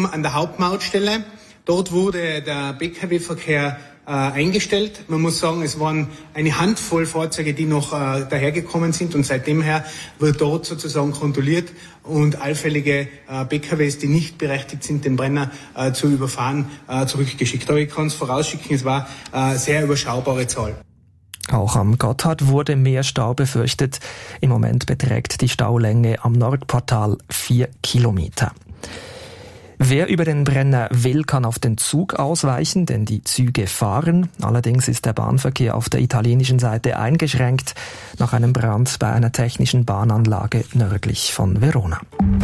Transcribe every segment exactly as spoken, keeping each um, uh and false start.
angekommen an der Hauptmautstelle. Dort wurde der B K W-Verkehr äh, eingestellt. Man muss sagen, es waren eine Handvoll Fahrzeuge, die noch äh, dahergekommen sind, und seitdem her wird dort sozusagen kontrolliert und allfällige äh, B K Ws, die nicht berechtigt sind, den Brenner äh, zu überfahren, äh, zurückgeschickt. Aber ich kann es vorausschicken, es war eine äh, sehr überschaubare Zahl. Auch am Gotthard wurde mehr Stau befürchtet. Im Moment beträgt die Staulänge am Nordportal vier Kilometer. Wer über den Brenner will, kann auf den Zug ausweichen, denn die Züge fahren. Allerdings ist der Bahnverkehr auf der italienischen Seite eingeschränkt nach einem Brand bei einer technischen Bahnanlage nördlich von Verona.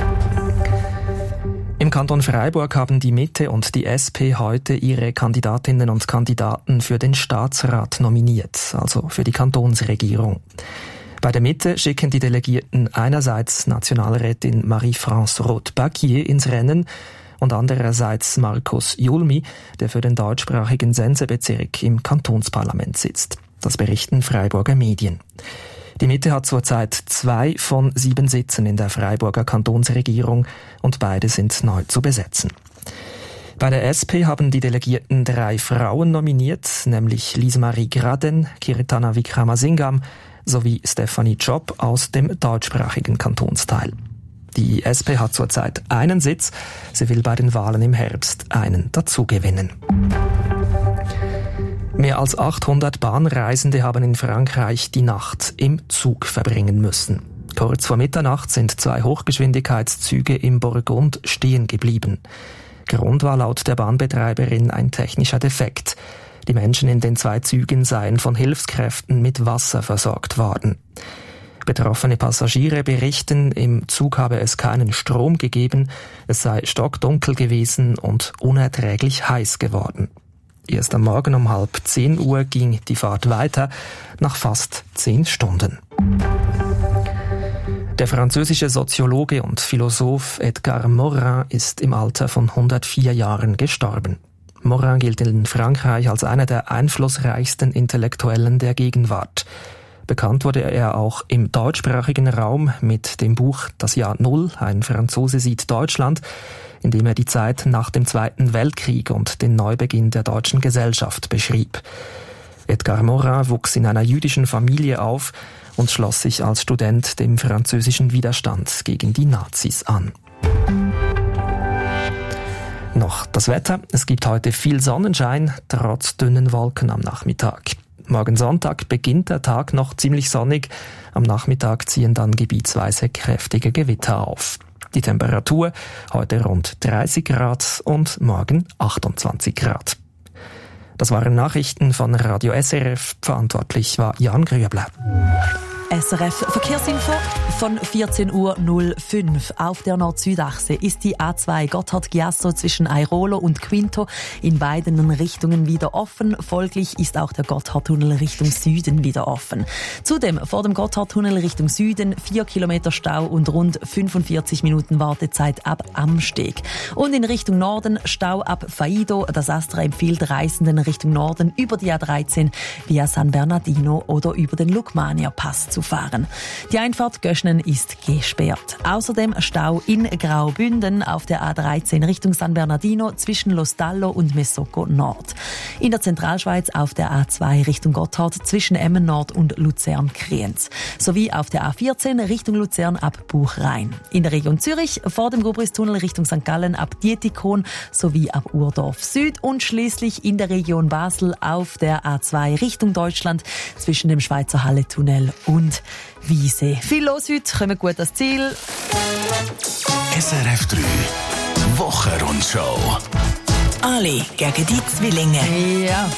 Im Kanton Freiburg haben die Mitte und die S P heute ihre Kandidatinnen und Kandidaten für den Staatsrat nominiert, also für die Kantonsregierung. Bei der Mitte schicken die Delegierten einerseits Nationalrätin Marie-France Roth-Baquier ins Rennen und andererseits Markus Julmi, der für den deutschsprachigen Sensebezirk im Kantonsparlament sitzt. Das berichten Freiburger Medien. Die Mitte hat zurzeit zwei von sieben Sitzen in der Freiburger Kantonsregierung und beide sind neu zu besetzen. Bei der S P haben die Delegierten drei Frauen nominiert, nämlich Lise-Marie Graden, Kirtana Wickramasingam sowie Stefanie Job aus dem deutschsprachigen Kantonsteil. Die S P hat zurzeit einen Sitz. Sie will bei den Wahlen im Herbst einen dazugewinnen. Mehr als achthundert Bahnreisende haben in Frankreich die Nacht im Zug verbringen müssen. Kurz vor Mitternacht sind zwei Hochgeschwindigkeitszüge im Burgund stehen geblieben. Grund war laut der Bahnbetreiberin ein technischer Defekt. Die Menschen in den zwei Zügen seien von Hilfskräften mit Wasser versorgt worden. Betroffene Passagiere berichten, im Zug habe es keinen Strom gegeben, es sei stockdunkel gewesen und unerträglich heiß geworden. Erst am Morgen um halb zehn Uhr ging die Fahrt weiter, nach fast zehn Stunden. Der französische Soziologe und Philosoph Edgar Morin ist im Alter von hundertvier Jahren gestorben. Morin gilt in Frankreich als einer der einflussreichsten Intellektuellen der Gegenwart. Bekannt wurde er auch im deutschsprachigen Raum mit dem Buch Das Jahr Null, ein Franzose sieht Deutschland, in dem er die Zeit nach dem Zweiten Weltkrieg und den Neubeginn der deutschen Gesellschaft beschrieb. Edgar Morin wuchs in einer jüdischen Familie auf und schloss sich als Student dem französischen Widerstand gegen die Nazis an. Noch das Wetter. Es gibt heute viel Sonnenschein, trotz dünnen Wolken am Nachmittag. Morgen Sonntag beginnt der Tag noch ziemlich sonnig. Am Nachmittag ziehen dann gebietsweise kräftige Gewitter auf. Die Temperatur heute rund dreißig Grad und morgen achtundzwanzig Grad. Das waren Nachrichten von Radio S R F. Verantwortlich war Jan Grüebler. S R F Verkehrsinfo von vierzehn Uhr null fünf. Auf der Nord-Süd-Achse ist die A zwei Gotthard-Giasso zwischen Airolo und Quinto in beiden Richtungen wieder offen. Folglich ist auch der Gotthardtunnel Richtung Süden wieder offen. Zudem vor dem Gotthardtunnel Richtung Süden vier Kilometer Stau und rund fünfundvierzig Minuten Wartezeit ab Amsteg. Und in Richtung Norden Stau ab Faido. Das Astra empfiehlt Reisenden Richtung Norden über die A dreizehn via San Bernardino oder über den Lukmania-Pass zu fahren. Die Einfahrt Göschnen ist gesperrt. Außerdem Stau in Graubünden auf der A dreizehn Richtung San Bernardino zwischen Lostallo und Mesocco Nord. In der Zentralschweiz auf der A zwei Richtung Gotthard zwischen Emmen Nord und Luzern-Kriens. Sowie auf der A vierzehn Richtung Luzern ab Buchrein. In der Region Zürich vor dem Gubristunnel Richtung Sankt Gallen ab Dietikon sowie ab Urdorf Süd und schließlich in der Region Basel auf der A zwei Richtung Deutschland zwischen dem Schweizer Halle-Tunnel und Wiese. Viel los heute, kommen gut ans Ziel. S R F drei Wochenrundschau. Alle gegen die Zwillinge. Ja.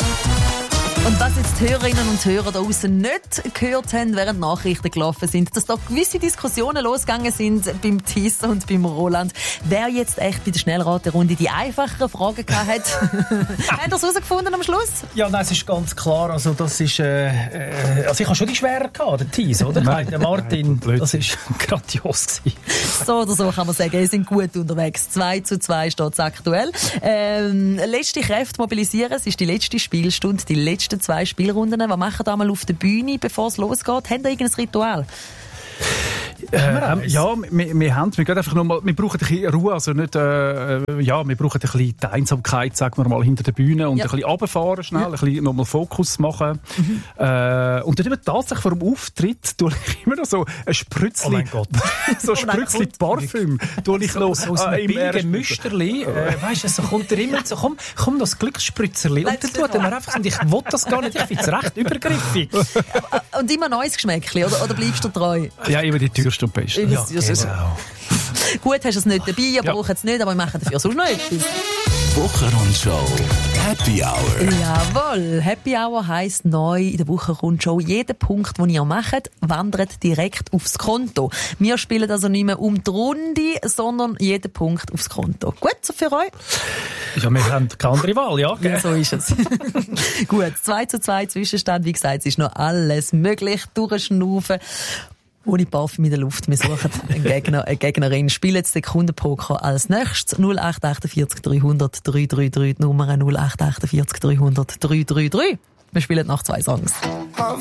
Und was jetzt die Hörerinnen und Hörer da draussen nicht gehört haben, während Nachrichten gelaufen sind, dass da gewisse Diskussionen losgegangen sind beim Tissa und beim Roland, wer jetzt echt bei der Schnellraterunde die einfacheren Fragen gehabt hat. Habt ihr das herausgefunden am Schluss? Ja, nein, es ist ganz klar. Also, das ist, äh, äh, also ich habe schon die schweren gehabt, der Tissa, oder? Nein, der Martin, das war grandios gewesen. So oder so kann man sagen, sie sind gut unterwegs. zwei zu zwei steht es aktuell. Ähm, letzte Kräfte mobilisieren, es ist die letzte Spielstunde, die letzten zwei Spielrunden. Was machen wir mal auf der Bühne, bevor es losgeht? Habt ihr irgendein Ritual? Äh, ähm, ja, wir, wir haben, wir gehen einfach nur mal, wir brauchen ein bisschen Ruhe, also nicht, äh, ja, wir brauchen ein bisschen die Einsamkeit, sagen wir mal, hinter der Bühne und ja. ein bisschen runterfahren schnell, ja. ein bisschen nochmal Fokus machen. Mhm. Äh, und dann eben tatsächlich vor dem Auftritt tue ich immer noch so ein Sprützchen, oh mein Gott. so ein Sprützchen oh Parfüm, tue ich noch so aus einem äh, billigen Müsterli, äh, weisst du, so kommt er immer so, komm, komm, das Glücksspritzerli. Und dann tut er mir einfach so, und ich will das gar nicht, ich finde es recht übergriffig. Und immer neues Geschmäckchen, oder, oder bleibst du treu? Ja, immer die teuerste und beste. Ja, genau. Gut, hast du es nicht dabei, ihr ja. braucht es nicht, aber wir machen dafür sonst noch etwas. Wochenrundschau Happy Hour. Jawohl, Happy Hour heisst neu in der Wochenrundschau. Jeder Punkt, den ihr macht, wandert direkt aufs Konto. Wir spielen also nicht mehr um die Runde, sondern jeder Punkt aufs Konto. Gut, so für euch? Ja, wir haben keine andere Wahl, ja. Ja, so ist es. Gut, zwei zu zwei Zwischenstand. Wie gesagt, es ist noch alles möglich. Durchschnaufen. Ohne Parfüm in der Luft. Wir suchen einen Gegner, eine Gegnerin. Spielen jetzt Sekundenpoker als nächstes. null acht achtundvierzig dreihundert drei drei drei, die Nummer null acht achtundvierzig dreihundert drei drei drei. Wir spielen nach zwei Songs.